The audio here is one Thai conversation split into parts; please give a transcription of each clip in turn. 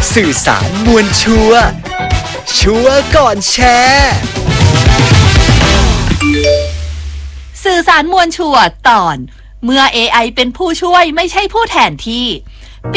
สื่อสารมวลชัวร์ก่อนแชร์สื่อสารมวลชัวร์ตอนเมื่อ AI เป็นผู้ช่วยไม่ใช่ผู้แทนที่ปี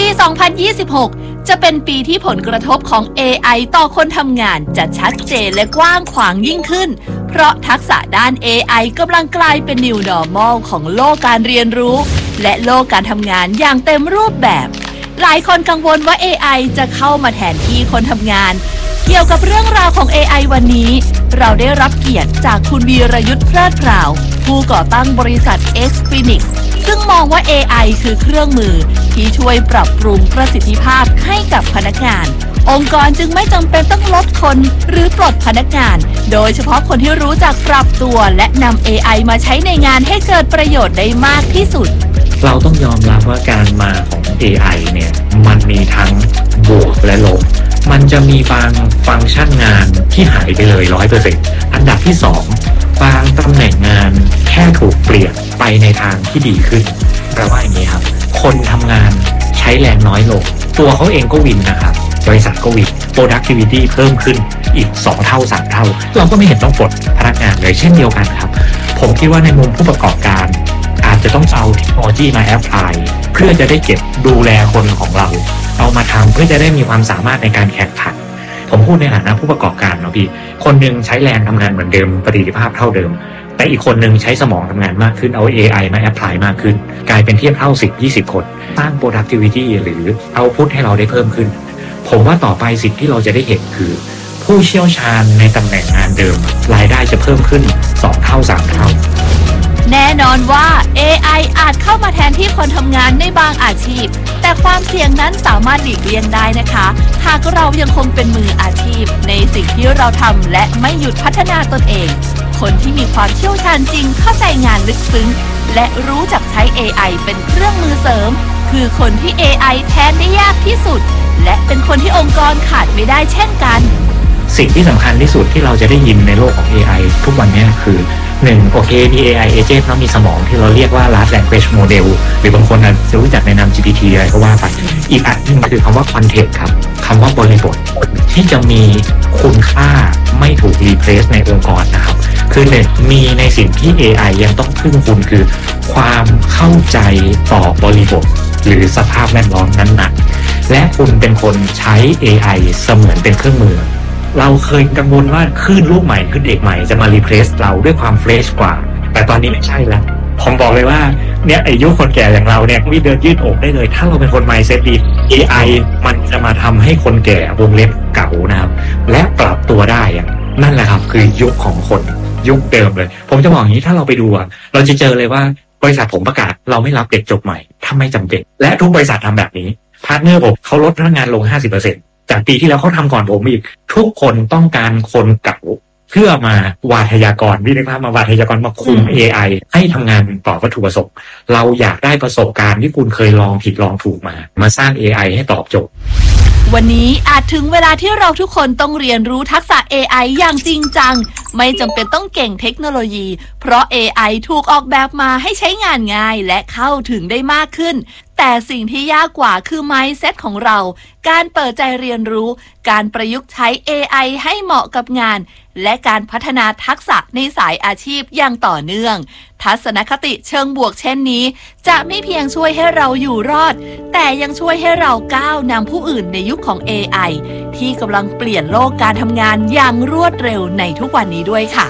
2026 จะเป็นปีที่ผลกระทบของ AI ต่อคนทำงานจะชัดเจนและกว้างขวางยิ่งขึ้นเพราะทักษะด้าน AI กำลังกลายเป็น New Normal ของโลกการเรียนรู้และโลกการทำงานอย่างเต็มรูปแบบหลายคนกังวลว่า AI จะเข้ามาแทนที่คนทำงานเกี่ยวกับเรื่องราวของ AI วันนี้เราได้รับเกียรติจากคุณวีรยุทธ์เพลิดเพลินผู้ก่อตั้งบริษัท X Phoenix ซึ่งมองว่า AI คือเครื่องมือที่ช่วยปรับปรุงประสิทธิภาพให้กับพนักงานองค์กรจึงไม่จำเป็นต้องลดคนหรือปลดพนักงานโดยเฉพาะคนที่รู้จักปรับตัวและนำ AI มาใช้ในงานให้เกิดประโยชน์ได้มากที่สุดเราต้องยอมรับว่าการมาของ AI เนี่ยมันมีทั้งบวกและลบมันจะมีบางฟังก์ชันงานที่หายไปเลย 100% อันดับที่2บางตำแหน่งงานแค่ถูกเปลี่ยนไปในทางที่ดีขึ้นแปลว่าอย่างนี้ครับคนทำงานใช้แรงน้อยลงตัวเขาเองก็วินนะครับบริษัทก็วิน productivity เพิ่มขึ้นอีก2เท่า3เท่าเราก็ไม่เห็นต้องปลดพนักงานเลยเช่นเดียวกันครับผมคิดว่าในมุมผู้ประกอบการอาจจะต้องเอาเทคโนโลยีมาแอพพลายเพื่อจะได้เก็บดูแลคนของเราเอามาทำเพื่อจะได้มีความสามารถในการแข่งขันผมพูดในฐานะผู้ประกอบการเนาะพี่คนนึงใช้แรงทำงานเหมือนเดิมประสิทธิภาพเท่าเดิมแต่อีกคนนึงใช้สมองทำงานมากขึ้นเอา AI มาแอพพลายมากขึ้นกลายเป็นเทียบเท่า 10-20 คนสร้าง productivity หรือ output ให้เราได้เพิ่มขึ้นผมว่าต่อไปสิ่งที่เราจะได้เห็นคือผู้เชี่ยวชาญในตำแหน่งงานเดิมรายได้จะเพิ่มขึ้น2เท่า3เท่าแน่นอนว่า AI อาจเข้ามาแทนที่คนทำงานในบางอาชีพแต่ความเสี่ยงนั้นสามารถหลีกเลี่ยงได้นะคะหากเรายังคงเป็นมืออาชีพในสิ่งที่เราทำและไม่หยุดพัฒนาตนเองคนที่มีความเชี่ยวชาญจริงเข้าใจงานลึกซึ้งและรู้จักใช้ AI เป็นเครื่องมือเสริมคือคนที่ AI แทนได้ยากที่สุดและเป็นคนที่องค์กรขาดไม่ได้เช่นกันสิ่งที่สำคัญที่สุดที่เราจะได้ยินในโลกของ AI ทุกวันนี้คือ1โอเคมี AI agent แล้วมีสมองที่เราเรียกว่า large language model หรือบางคนอาจจะรู้จักในนาม GPT อะไรก็ว่าไปอีกอันนึงคือคำว่า context ครับคำว่าบริบทที่จะมีคุณค่าไม่ถูก replace ในองค์กรนะครับคือมีในสิ่งที่ AI ยังต้องพึ่งคุณคือความเข้าใจต่อบริบทหรือสภาพแวดล้อมนั้นๆและคุณเป็นคนใช้ AI เสมือนเป็นเครื่องมือเราเคยกังวลว่าคลื่นลูกใหม่ขึ้นเด็กใหม่จะมารีเพลซเราด้วยความเฟรชกว่าแต่ตอนนี้ไม่ใช่แล้วผมบอกเลยว่าเนี่ยอายุคนแก่อย่างเราเนี่ยวิ่งเดินยืดอกได้เลยถ้าเราเป็นคน mindset ดี AI มันจะมาทำให้คนแก่วงเล็บเก่านะครับและปรับตัวได้อะนั่นแหละครับคือยุคของคนยุคเดิมเลยผมจะบอกอย่างนี้ถ้าเราไปดูเราจะเจอเลยว่าบริษัทผมประกาศเราไม่รับเด็กจบใหม่ถ้าไม่จำเป็นและทุกบริษัททำแบบนี้พาร์ทเนอร์ผมเขาลดพนักงานลง 50%จากปีที่แล้วเขาทำก่อนผมอีกทุกคนต้องการคนเก่าเพื่อมาวาทยากรวิธีมาวาทยากรมาคุม AI ให้ทำงานต่อวัตถุประสงค์เราอยากได้ประสบการณ์ที่คุณเคยลองผิดลองถูกมาสร้าง AI ให้ตอบโจทย์วันนี้อาจถึงเวลาที่เราทุกคนต้องเรียนรู้ทักษะ AI อย่างจริงจังไม่จำเป็นต้องเก่งเทคโนโลยีเพราะ AI ถูกออกแบบมาให้ใช้งานง่ายและเข้าถึงได้มากขึ้นแต่สิ่งที่ยากกว่าคือ mindset ของเราการเปิดใจเรียนรู้การประยุกต์ใช้ AI ให้เหมาะกับงานและการพัฒนาทักษะในสายอาชีพอย่างต่อเนื่องทัศนคติเชิงบวกเช่นนี้จะไม่เพียงช่วยให้เราอยู่รอดแต่ยังช่วยให้เราก้าวนำผู้อื่นในยุคของ AI ที่กำลังเปลี่ยนโลกการทำงานอย่างรวดเร็วในทุกวันนี้ด้วยค่ะ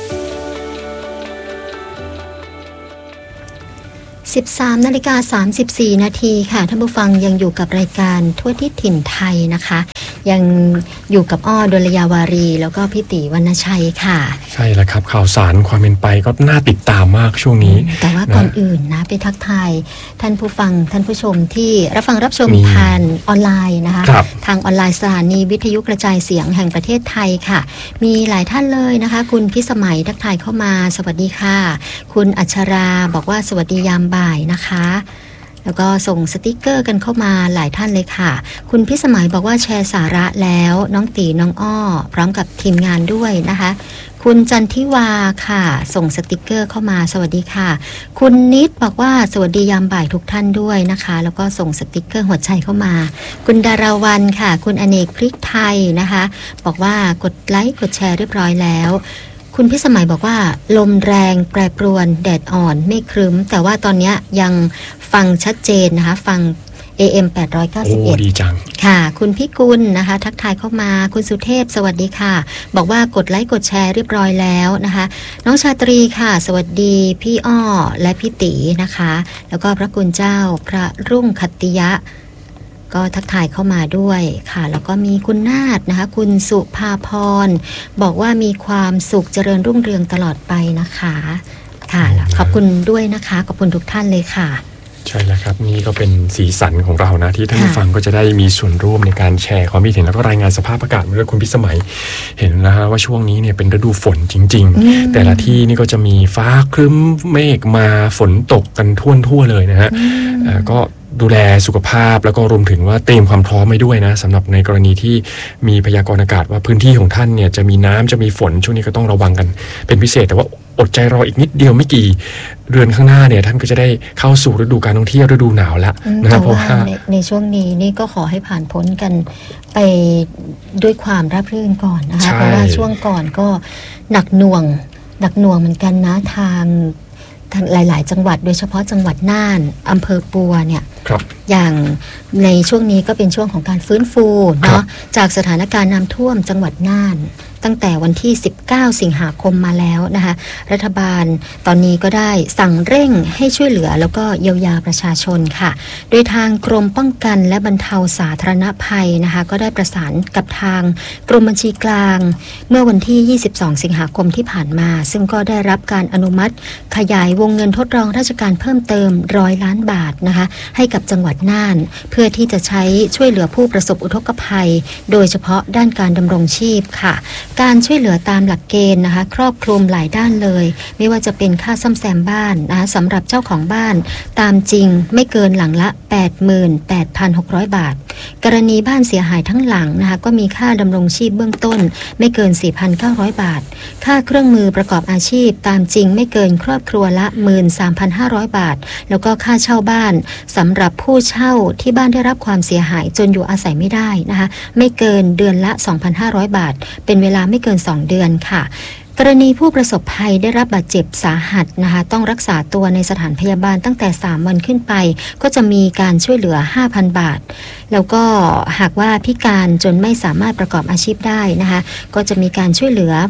13:34 นาทีค่ะท่านผู้ฟังยังอยู่กับรายการทั่วทิศถิ่นไทยนะคะยังอยู่กับอ้อดลยาวารีแล้วก็พี่ติวรรณชัยค่ะใช่แล้วครับข่าวสารความเป็นไปก็น่าติดตามมากช่วงนี้แต่ว่าก่อนอื่นนะไปทักทายท่านผู้ฟังท่านผู้ชมที่รับฟังรับชมผ่านออนไลน์นะคะทางออนไลน์สถานีวิทยุกระจายเสียงแห่งประเทศไทยค่ะมีหลายท่านเลยนะคะคุณพิสมัยทักทายเข้ามาสวัสดีค่ะคุณอัชราบอกว่าสวัสดียามบ่ายนะคะแล้วก็ส่งสติกเกอร์กันเข้ามาหลายท่านเลยค่ะคุณพิสมัยบอกว่าแชร์สาระแล้วน้องตีน้องอ้อพร้อมกับทีมงานด้วยนะคะคุณจันทิวาค่ะส่งสติกเกอร์เข้ามาสวัสดีค่ะคุณนิดบอกว่าสวัสดียามบ่ายทุกท่านด้วยนะคะแล้วก็ส่งสติกเกอร์หัวใจเข้ามาคุณดาราวันค่ะคุณอเนกพริกไทยนะคะบอกว่ากดไลค์กดแชร์เรียบร้อยแล้วคุณพิสมัยบอกว่าลมแรงแปรปรวนแดดอ่อนเมฆครึ้มแต่ว่าตอนนี้ยังฟังชัดเจนนะคะฟังAM 891 ดีจังค่ะคุณพิกุลนะคะทักทายเข้ามาคุณสุเทพสวัสดีค่ะบอกว่ากดไลค์กดแชร์เรียบร้อยแล้วนะคะน้องชาตรีค่ะสวัสดีพี่อ้อและพี่ตีนะคะแล้วก็พระคุณเจ้าพระรุ่งคัตติยะก็ทักทายเข้ามาด้วยค่ะแล้วก็มีคุณนาฏนะคะคุณสุภาพรบอกว่ามีความสุขเจริญรุ่งเรืองตลอดไปนะคะค่ะขอบคุณด้วยนะคะขอบคุณทุกท่านเลยค่ะใช่แล้วครับนี่ก็เป็นสีสันของเรานะที่ท่านผู้ฟังก็จะได้มีส่วนร่วมในการแชร์ความคิดเห็นแล้วก็รายงานสภาพอากาศเมื่อคุณพิสมัยเห็นนะฮะว่าช่วงนี้เนี่ยเป็นฤดูฝนจริงๆแต่ละที่นี่ก็จะมีฟ้าครึ้มเมฆมาฝนตกกันทั่วเลยนะฮะก็ดูแลสุขภาพแล้วก็รวมถึงว่าเตรียมความพร้อมไว้ด้วยนะสำหรับในกรณีที่มีพยากรณ์อากาศว่าพื้นที่ของท่านเนี่ยจะมีน้ำจะมีฝนช่วงนี้ก็ต้องระวังกันเป็นพิเศษแต่ว่าอดใจรออีกนิดเดียวไม่กี่เดือนข้างหน้าเนี่ยท่านก็จะได้เข้าสู่ฤดูการท่องเที่ยวฤดูหนาวแล้วนะครับเพราะว่าในช่วงนี้นี่ก็ขอให้ผ่านพ้นกันไปด้วยความราบรื่นก่อนนะคะเพราะว่าช่วงก่อนก็หนักหน่วงเหมือนกันนะทางหลายๆจังหวัดโดยเฉพาะจังหวัดน่านอำเภอปัวเนี่ยอย่างในช่วงนี้ก็เป็นช่วงของการฟื้นฟูเนาะจากสถานการณ์น้ำท่วมจังหวัดน่านตั้งแต่วันที่19สิงหาคมมาแล้วนะคะรัฐบาลตอนนี้ก็ได้สั่งเร่งให้ช่วยเหลือแล้วก็เยียวยาประชาชนค่ะโดยทางกรมป้องกันและบรรเทาสาธารณภัยนะคะก็ได้ประสานกับทางกรมบัญชีกลางเมื่อวันที่22สิงหาคมที่ผ่านมาซึ่งก็ได้รับการอนุมัติขยายวงเงินทดลองราชการเพิ่มเติม100 ล้านบาทนะคะให้กับจังหวัดน่านเพื่อที่จะใช้ช่วยเหลือผู้ประสบอุทกภัยโดยเฉพาะด้านการดำรงชีพค่ะการช่วยเหลือตามหลักเกณฑ์นะคะครอบคลุมหลายด้านเลยไม่ว่าจะเป็นค่าซ่อมแซมบ้านนะคะสำหรับเจ้าของบ้านตามจริงไม่เกินหลังละ 88,600 บาทกรณีบ้านเสียหายทั้งหลังนะคะก็มีค่าดำรงชีพเบื้องต้นไม่เกิน 4,900 บาทค่าเครื่องมือประกอบอาชีพตามจริงไม่เกินครอบครัวละ 13,500 บาทแล้วก็ค่าเช่าบ้านสำหรับผู้เช่าที่บ้านได้รับความเสียหายจนอยู่อาศัยไม่ได้นะคะไม่เกินเดือนละ 2,500 บาทเป็นเวลาไม่เกิน2 เดือนค่ะกรณีผู้ประสบภัยได้รับบาดเจ็บสาหัสนะคะต้องรักษาตัวในสถานพยาบาลตั้งแต่3 วันขึ้นไปก็จะมีการช่วยเหลือ 5,000 บาทแล้วก็หากว่าพิการจนไม่สามารถประกอบอาชีพได้นะคะก็จะมีการช่วยเหลือ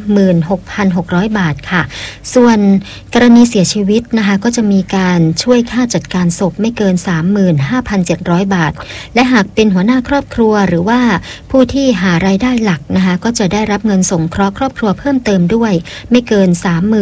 16,600 บาทค่ะส่วนกรณีเสียชีวิตนะคะก็จะมีการช่วยค่าจัดการศพไม่เกิน 35,700 บาทและหากเป็นหัวหน้าครอบครัวหรือว่าผู้ที่หารายได้หลักนะคะก็จะได้รับเงินสงเคราะห์ครอบครัวเพิ่มเติมด้วยไม่เกิน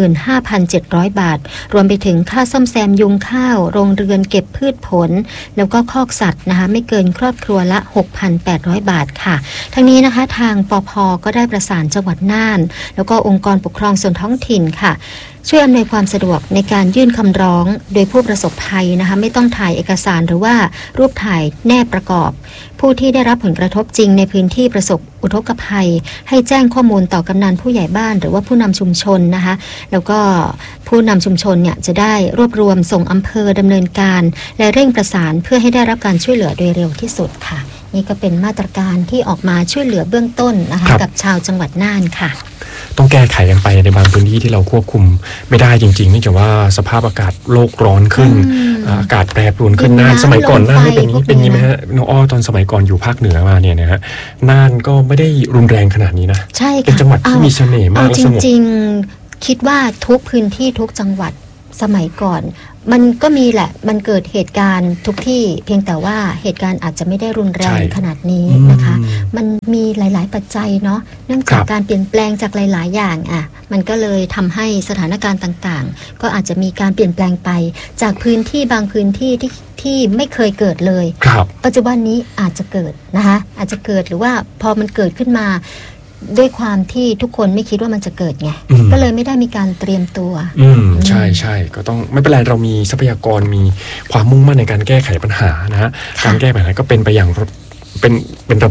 35,700 บาทรวมไปถึงค่าซ่อมแซมยุงข้าวโรงเรือนเก็บพืชผลแล้วก็คอกสัตว์นะคะไม่เกินครอบครัวละ 6,800 บาทค่ะทั้งนี้นะคะทางปภ.ก็ได้ประสานจังหวัดน่านแล้วก็องค์กรปกครองส่วนท้องถิ่นค่ะช่วยอำนวยความสะดวกในการยื่นคำร้องโดยผู้ประสบภัยนะคะไม่ต้องถ่ายเอกสารหรือว่ารูปถ่ายแนบประกอบผู้ที่ได้รับผลกระทบจริงในพื้นที่ประสบอุทกภัยให้แจ้งข้อมูลต่อกำนันผู้ใหญ่บ้านหรือว่าผู้นำชุมชนนะคะแล้วก็ผู้นำชุมชนเนี่ยจะได้รวบรวมส่งอำเภอดำเนินการและเร่งประสานเพื่อให้ได้รับการช่วยเหลือโดยเร็วที่สุดค่ะนี่ก็เป็นมาตรการที่ออกมาช่วยเหลือเบื้องต้นนะคะกับชาวจังหวัดน่านค่ะต้องแก้ไขกันไปในบางพื้นที่ที่เราควบคุมไม่ได้จริงๆเนื่องจากว่าสภาพอากาศโลกร้อนขึ้นอากาศแปรปรวนขึ้นน่านสมัยก่อนน่านไม่เป็นนี้ไหมฮะน้องอ้อตอนสมัยก่อนอยู่ภาคเหนือมาเนี่ยนะฮะน่านก็ไม่ได้รุนแรงขนาดนี้นะใช่ค่ะเป็นจังหวัดที่มีเสน่ห์มากและสงบจริงๆคิดว่าทุกพื้นที่ทุกจังหวัดสมัยก่อนมันก็มีแหละมันเกิดเหตุการณ์ทุกที่เพียงแต่ว่าเหตุการณ์อาจจะไม่ได้รุนแรงขนาดนี้นะคะมันมีหลายๆปัจจัยเนาะเนื่องจากการเปลี่ยนแปลงจากหลายๆอย่างมันก็เลยทำให้สถานการณ์ต่างๆก็อาจจะมีการเปลี่ยนแปลงไปจากพื้นที่บางพื้นที่ที่ไม่เคยเกิดเลยปัจจุบันนี้อาจจะเกิดนะคะอาจจะเกิดหรือว่าพอมันเกิดขึ้นมาด้วยความที่ทุกคนไม่คิดว่ามันจะเกิดไงก็เลยไม่ได้มีการเตรียมตัวใช่ใช่ก็ต้องไม่เป็นไรเรามีทรัพยากรมีความมุ่งมั่นในการแก้ไขปัญหานะฮะการแก้ปัญหาก็เป็นไปอย่างเป็นระบบ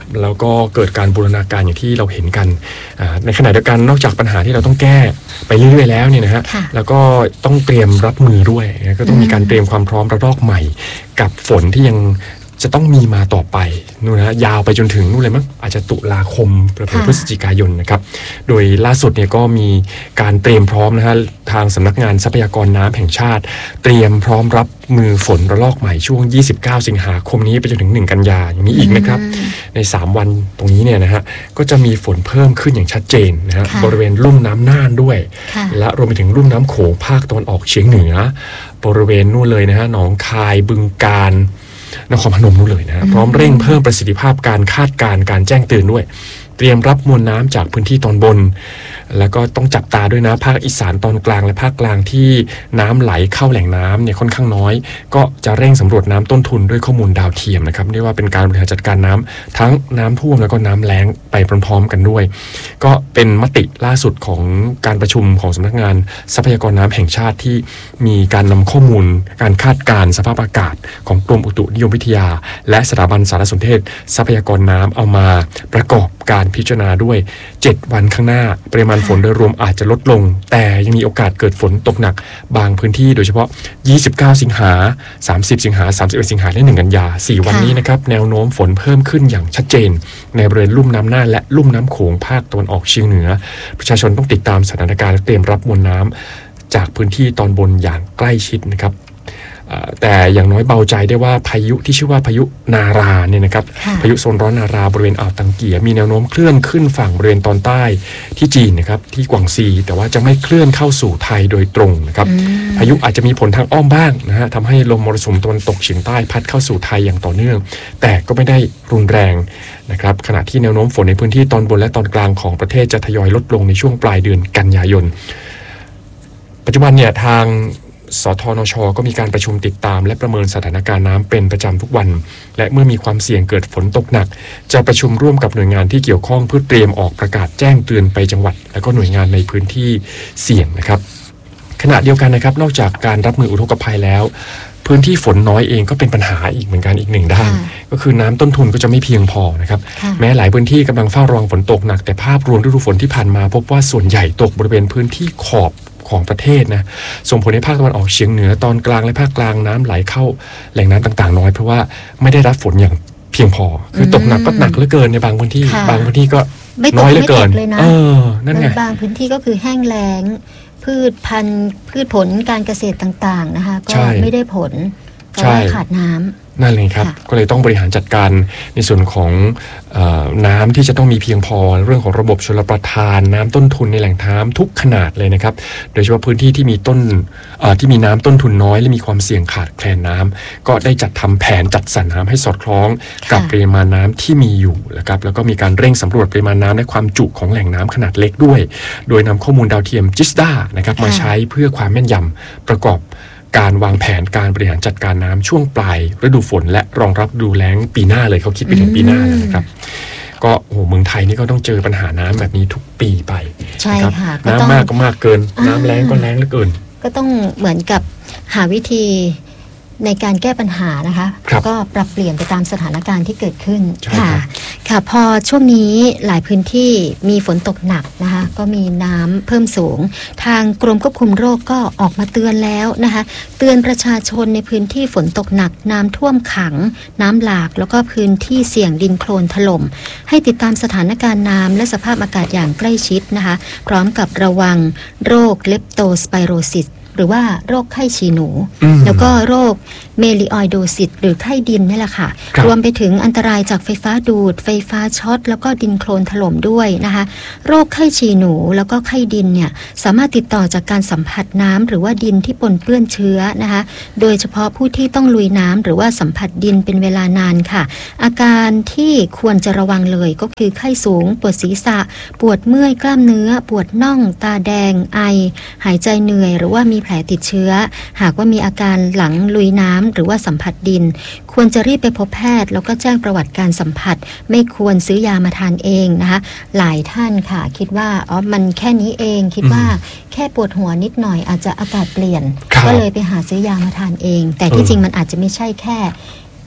แล้วก็เกิดการบูรณาการอย่างที่เราเห็นกันในขณะเดียวกันนอกจากปัญหาที่เราต้องแก้ไปเรื่อยๆแล้วเนี่ยนะฮะแล้วก็ต้องเตรียมรับมือด้วยก็ต้องมีการเตรียมความพร้อมระลอกใหม่กับฝนที่ยังจะต้องมีมาต่อไปนู่นนะยาวไปจนถึงนู่นเลยมั้งอาจจะตุลาคมหรือพฤศจิกายนนะครับโดยล่าสุดเนี่ยก็มีการเตรียมพร้อมนะฮะทางสำนักงานทรัพยากรน้ำแห่งชาติเตรียมพร้อมรับมือฝนระลอกใหม่ช่วง29สิงหาคมนี้ไปจนถึง1กันยายนอย่างนี้อีกนะครับใน3วันตรงนี้เนี่ยนะฮะก็จะมีฝนเพิ่มขึ้นอย่างชัดเจนนะฮะบริเวณลุ่มน้ำน่านด้วยและรวมไปถึงลุ่มน้ำโขงภาคตะวันออกเฉียงเหนือบริเวณนู่นเลยนะฮะหนองคายบึงกาฬนครพนมนู่นเลยนะพร้อมเร่งเพิ่มประสิทธิภาพการคาดการณ์การแจ้งเตือนด้วยเตรียมรับมวลน้ำจากพื้นที่ตอนบนแล้วก็ต้องจับตาด้วยนะภาคอีสานตอนกลางและภาคกลางที่น้ำไหลเข้าแหล่งน้ำเนี่ยค่อนข้างน้อยก็จะเร่งสำรวจน้ำต้นทุนด้วยข้อมูลดาวเทียมนะครับเรียกว่าเป็นการบริหารจัดการน้ำทั้งน้ำท่วมแล้วก็น้ำแล้งไปพร้อมๆกันด้วยก็เป็นมติล่าสุดของการประชุมของสำนักงานทรัพยากรน้ำแห่งชาติที่มีการนำข้อมูลการคาดการณ์สภาพอากาศของกรมอุตุนิยมวิทยาและสถาบันสารสนเทศทรัพยากรน้ำเอามาประกอบการพิจารณาด้วย7วันข้างหน้าปริมาณฝนโดยรวมอาจจะลดลงแต่ยังมีโอกาสเกิดฝนตกหนักบางพื้นที่โดยเฉพาะ29สิงหา30สิงหา31สิงหาและ1กันยา4วันนี้นะครับแนวโน้มฝนเพิ่มขึ้นอย่างชัดเจนในบริเวณลุ่มน้ำน่านและลุ่มน้ำโขงภาคตะวันออกเฉียงเหนือประชาชนต้องติดตามสถานการณ์และเตรียมรับมวลน้ำจากพื้นที่ตอนบนอย่างใกล้ชิดนะครับแต่อย่างน้อยเบาใจได้ว่าพายุที่ชื่อว่าพายุนาราเนี่ยนะครับพายุโซนร้อนนาราบริเวณอ่าวตังเกียมีแนวโน้มเคลื่อนขึ้นฝั่งบริเวณตอนใต้ที่จีนนะครับที่กวางซีแต่ว่าจะไม่เคลื่อนเข้าสู่ไทยโดยตรงนะครับพายุอาจจะมีผลทางอ้อมบ้างนะฮะทำให้ลมมรสุมตะวันตกเฉียงใต้พัดเข้าสู่ไทยอย่างต่อเนื่องแต่ก็ไม่ได้รุนแรงนะครับขณะที่แนวโน้มฝนในพื้นที่ตอนบนและตอนกลางของประเทศจะทยอยลดลงในช่วงปลายเดือนกันยายนปัจจุบันเนี่ยทางสทนช.ก็มีการประชุมติดตามและประเมินสถานการณ์น้ำเป็นประจำทุกวันและเมื่อมีความเสี่ยงเกิดฝนตกหนักจะประชุมร่วมกับหน่วยงานที่เกี่ยวข้องเพื่อเตรียมออกประกาศแจ้งเตือนไปจังหวัดและก็หน่วยงานในพื้นที่เสี่ยงนะครับขณะเดียวกันนะครับนอกจากการรับมืออุทกภัยแล้วพื้นที่ฝนน้อยเองก็เป็นปัญหาอีกเหมือนกันอีกหนึ่งด้านก็คือน้ำต้นทุนก็จะไม่เพียงพอนะครับแม้หลายพื้นที่กำลังเฝ้าระวังฝนตกหนักแต่ภาพรวมฤดูฝนที่ผ่านมาพบว่าส่วนใหญ่ตกบริเวณพื้นที่ขอบของประเทศนะส่งผลให้ภาคตะวันออกเฉียงเหนือตอนกลางและภาคกลางน้ำไหลเข้าแหล่งน้ำต่างๆน้อยเพราะว่าไม่ได้รับฝนอย่างเพียงพอคือตกหนักก็หนักเหลือเกินในบางพื้นที่บางพื้นที่ก็น้อยเหลือเกินนั่นไงบางพื้นที่ก็คือแห้งแล้งพืชพันธุ์พืชผลการเกษตรต่างๆนะคะก็ไม่ได้ผลเพราะว่าขาดน้ำนั่นเลยครับก็เลยต้องบริหารจัดการในส่วนของน้ำที่จะต้องมีเพียงพอเรื่องของระบบชลประทานน้ำต้นทุนในแหล่งน้ำทุกขนาดเลยนะครับโดยเฉพาะพื้นที่ที่มีที่มีน้ำต้นทุนน้อยและมีความเสี่ยงขาดแคลนน้ำก็ได้จัดทำแผนจัดสรรน้ำให้สอดคล้องกับปริมาณน้ำที่มีอยู่นะครับแล้วก็มีการเร่งสำรวจปริมาณน้ำและความจุของแหล่งน้ำขนาดเล็กด้วยโดยนำข้อมูลดาวเทียมจิสดานะครับมาใช้เพื่อความแม่นยำประกอบการวางแผนการบริหารจัดการน้ำช่วงปลายฤดูฝนและรองรับดูแล้งปีหน้าเลยเขาคิดไปถึงปีหน้าแล้วนะครับก็เมืองไทยนี่ก็ต้องเจอปัญหาน้ำแบบนี้ทุกปีไปใช่ค่ะน้ำมากก็มากเกินน้ำแล้งก็แล้งเหลือเกินก็ต้องเหมือนกับหาวิธีในการแก้ปัญหานะคะก็ปรับเปลี่ยนไปตามสถานการณ์ที่เกิดขึ้นค่ะพอช่วงนี้หลายพื้นที่มีฝนตกหนักนะคะก็มีน้ำเพิ่มสูงทางกรมควบคุมโรคก็ออกมาเตือนแล้วนะคะเตือนประชาชนในพื้นที่ฝนตกหนักน้ำท่วมขังน้ำหลากแล้วก็พื้นที่เสี่ยงดินโคลนถล่มให้ติดตามสถานการณ์น้ำและสภาพอากาศอย่างใกล้ชิดนะคะพร้อมกับระวังโรคเลปโตสไปโรซิสหรือว่าโรคไข้ฉี่หนูแล้วก็โรคเมลิออยโดซิสหรือไข้ดินนี่แหละค่ะรวมไปถึงอันตรายจากไฟฟ้าดูดไฟฟ้าช็อตแล้วก็ดินโคลนถล่มด้วยนะคะโรคไข้ฉี่หนูแล้วก็ไข้ดินเนี่ยสามารถติดต่อจากการสัมผัสน้ำหรือว่าดินที่ปนเปื้อนเชื้อนะคะโดยเฉพาะผู้ที่ต้องลุยน้ำหรือว่าสัมผัสดินเป็นเวลานานค่ะอาการที่ควรจะระวังเลยก็คือไข้สูงปวดศีรษะปวดเมื่อยกล้ามเนื้อปวดน่องตาแดงไอหายใจเหนื่อยหรือว่ามีแผลติดเชื้อหากว่ามีอาการหลังลุยน้ำหรือว่าสัมผัสดินควรจะรีบไปพบแพทย์แล้วก็แจ้งประวัติการสัมผัสไม่ควรซื้อยามาทานเองนะคะหลายท่านค่ะคิดว่ามันแค่นี้เองคิดว่าแค่ปวดหัวนิดหน่อยอาจจะอากาศเปลี่ยนก็เลยไปหาซื้อยามาทานเองแต่ที่จริงมันอาจจะไม่ใช่แค่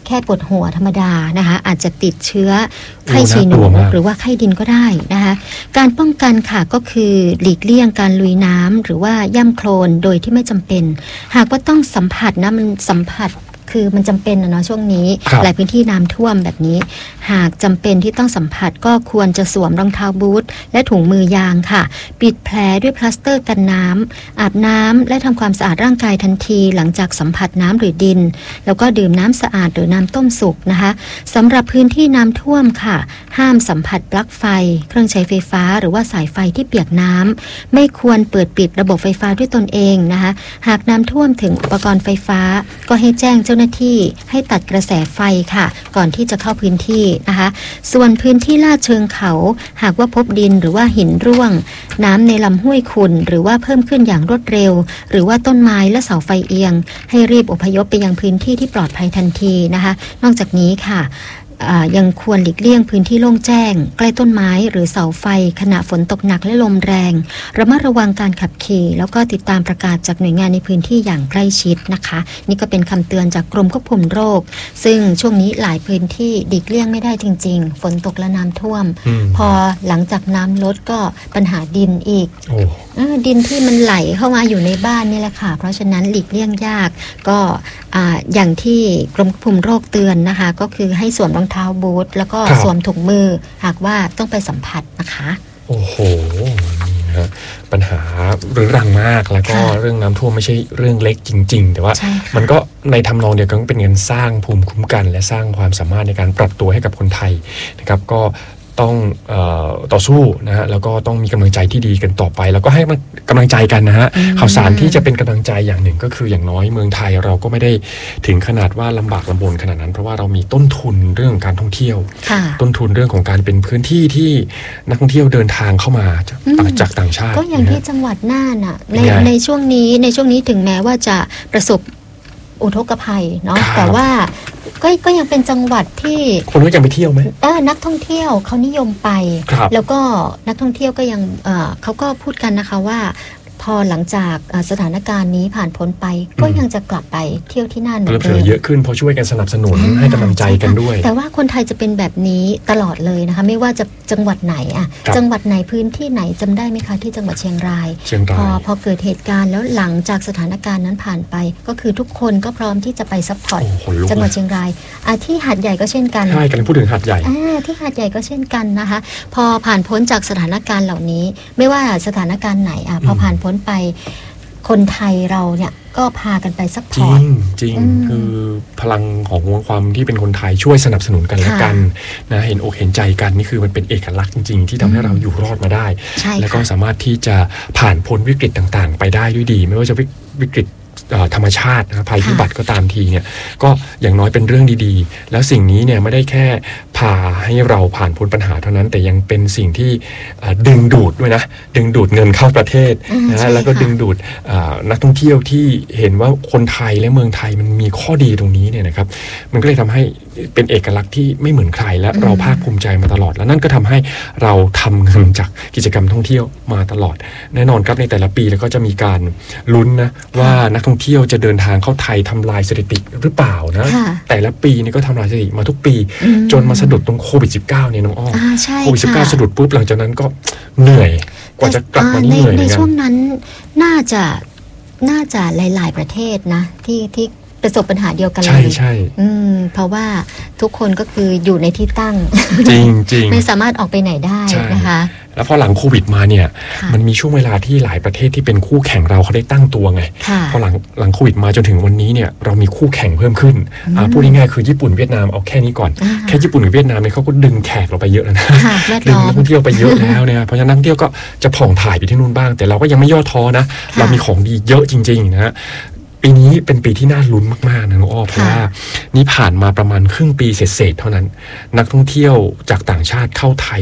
แค่ปวดหัวธรรมดานะคะอาจจะติดเชื้อไข้ฉี่หนูหรือว่าไข้ดินก็ได้นะคะการป้องกันค่ะก็คือหลีกเลี่ยงการลุยน้ำหรือว่าย่ำโคลนโดยที่ไม่จำเป็นหากว่าต้องสัมผัสนะมันสัมผัสคือมันจำเป็นนะเนาะช่วงนี้หลายพื้นที่น้ำท่วมแบบนี้หากจำเป็นที่ต้องสัมผัสก็ควรจะสวมรองเท้าบูทและถุงมือยางค่ะปิดแผลด้วยพลาสเตอร์กันน้ำอาบน้ำและทำความสะอาดร่างกายทันทีหลังจากสัมผัสน้ำหรือดินแล้วก็ดื่มน้ำสะอาดหรือน้ำต้มสุกนะคะสำหรับพื้นที่น้ำท่วมค่ะห้ามสัมผัสปลั๊กไฟเครื่องใช้ไฟฟ้าหรือว่าสายไฟที่เปียกน้ำไม่ควรเปิดปิดระบบไฟฟ้าด้วยตนเองนะคะหากน้ำท่วมถึงอุปกรณ์ไฟฟ้าก็ให้แจ้งเจ้าหน้าที่ให้ตัดกระแสไฟค่ะก่อนที่จะเข้าพื้นที่นะคะส่วนพื้นที่ลาดเชิงเขาหากว่าพบดินหรือว่าหินร่วงน้ำในลำห้วยขุ่นหรือว่าเพิ่มขึ้นอย่างรวดเร็วหรือว่าต้นไม้และเสาไฟเอียงให้รีบอพยพไปยังพื้นที่ที่ปลอดภัยทันทีนะคะนอกจากนี้ค่ะยังควรหลีกเลี่ยงพื้นที่โล่งแจ้งใกล้ต้นไม้หรือเสาไฟขณะฝนตกหนักและลมแรงระมัดระวังการขับขี่แล้วก็ติดตามประกาศจากหน่วยงานในพื้นที่อย่างใกล้ชิดนะคะนี่ก็เป็นคำเตือนจากกรมควบคุมโรคซึ่งช่วงนี้หลายพื้นที่หลีกเลี่ยงไม่ได้จริงๆฝนตกและน้ำท่วมพอหลังจากน้ำลดก็ปัญหาดินอีกดินที่มันไหลเข้ามาอยู่ในบ้านนี่แหละค่ะเพราะฉะนั้นหลีกเลี่ยงยากก็อย่างที่กรมควบคุมโรคเตือนนะคะก็คือให้สวมรองเท้าบูทแล้วก็สวมถุงมือหากว่าต้องไปสัมผัสนะคะโอ้โหนี่นะปัญหาเรื้อรังมากแล้วก็เรื่องน้ำท่วมไม่ใช่เรื่องเล็กจริงๆแต่ว่ามันก็ในทำนองเดียวกันเป็นการสร้างภูมิคุ้มกันและสร้างความสามารถในการปรับตัวให้กับคนไทยนะครับก็ต้องต่อสู้นะฮะแล้วก็ต้องมีกำลังใจที่ดีกันต่อไปแล้วก็ให้มันกำลังใจกันนะฮะข่าวสารที่จะเป็นกำลังใจอย่างหนึ่งก็คืออย่างน้อยเมืองไทยเราก็ไม่ได้ถึงขนาดว่าลำบากลำบนขนาดนั้นเพราะว่าเรามีต้นทุนเรื่องการท่องเที่ยวต้นทุนเรื่องของการเป็นพื้นที่ที่นักท่องเที่ยวเดินทางเข้ามาจากต่างชาติก็อย่างที่จังหวัดน่านอ่ะในช่วงนี้ถึงแม้ว่าจะประสบอุทกภัยเนาะแต่ว่าก็ยังเป็นจังหวัดที่คนก็ยังไปเที่ยวไหมนักท่องเที่ยวเขานิยมไปแล้วก็นักท่องเที่ยวก็ยังเขาก็พูดกันนะคะว่าพอหลังจากสถานการณ์นี้ผ่านพ้นไปก็ยังจะกลับไปเที่ยวที่นั่นเหมือนเดิมเยอะขึ้นเพราะช่วยกันสนับสนุนให้กำลังใจกันด้วยแต่ว่าคนไทยจะเป็นแบบนี้ตลอดเลยนะคะไม่ว่าจะจังหวัดไหนจังหวัดไหนพื้นที่ไหนจำได้ไหมคะที่จังหวัดเชียงรายพอเกิดเหตุการณ์แล้วหลังจากสถานการณ์นั้นผ่านไปก็คือทุกคนก็พร้อมที่จะไปซัพพอร์ตจังหวัดเชียงรายที่หาดใหญ่ก็เช่นกันใช่กำลังพูดถึงหาดใหญ่ที่หาดใหญ่ก็เช่นกันนะคะพอผ่านพ้นจากสถานการณ์เหล่านี้ไม่ว่าสถานการณ์ไหนพอผ่านพ้นไปคนไทยเราเนี่ยก็พากันไปซัพพอร์ตจริงคือพลังของความที่เป็นคนไทยช่วยสนับสนุนกันและกันนะเห็นอกเห็นใจกันนี่คือมันเป็นเอกลักษณ์จริงๆที่ทำให้เราอยู่รอดมาได้แล้วก็สามารถที่จะผ่านพ้นวิกฤตต่างๆไปได้ด้วยดีไม่ว่าจะวิกฤตธรรมชาติภัยพิบัติก็ตามทีเนี่ยก็อย่างน้อยเป็นเรื่องดีๆแล้วสิ่งนี้เนี่ยไม่ได้แค่พาให้เราผ่านพ้นปัญหาเท่านั้นแต่ยังเป็นสิ่งที่ดึงดูดด้วยนะดึงดูดเงินเข้าประเทศนะแล้วก็ดึงดูดนักท่องเที่ยวที่เห็นว่าคนไทยและเมืองไทยมันมีข้อดีตรงนี้เนี่ยนะครับมันก็เลยทำให้เป็นเอกลักษณ์ที่ไม่เหมือนใครและเราภาคภูมิใจมาตลอดแล้วนั่นก็ทำให้เราทำเงินจากกิจกรรมท่องเที่ยวมาตลอดแน่นอนครับในแต่ละปีแล้วก็จะมีการลุ้นนะว่านักท่องเที่ยวจะเดินทางเข้าไทยทำลายสถิติหรือเปล่านะแต่ละปีนี่ก็ทำลายสถิติมาทุกปีจนมาสะดุดตรงโควิด -19 เนี่ยน้องอ้อโควิด -19 สะดุดปุ๊บหลังจากนั้นก็เหนื่อยกว่าจะกลับมานี่เหนื่อยในช่วงนั้นน่าจะหลายๆประเทศนะที่ประสบปัญหาเดียวกันเลยใช่เพราะว่าทุกคนก็คืออยู่ในที่ตั้งจริงไม่สามารถออกไปไหนได้นะคะแล้วพอหลังโควิดมาเนี่ยมันมีช่วงเวลาที่หลายประเทศที่เป็นคู่แข่งเราเขาได้ตั้งตัวไงพอหลังโควิดมาจนถึงวันนี้เนี่ยเรามีคู่แข่งเพิ่มขึ้นพูดง่ายๆคือญี่ปุ่นเวียดนามเอาแค่นี้ก่อนแค่ญี่ปุ่นกับเวียดนามเนี่ยเขาก็ดึงแขกเราไปเยอะแล้วนะดึงนักท่องเที่ยวไปเยอะแล้วเนี่ยเพราะฉะนั้นนักท่องเที่ยวก็จะผ่องถ่ายไปที่นู่นบ้างแต่เราก็ยังไม่ย่อท้อนะเรามีของดีเยอะจริงๆนะปีนี้เป็นปีที่น่าลุ้นมากๆนะน้องอ้อเพราะว่านี่ผ่านมาประมาณครึ่งปีเศษๆเท่านั้นนักท่องเที่ยวจากต่างชาติเข้าไทย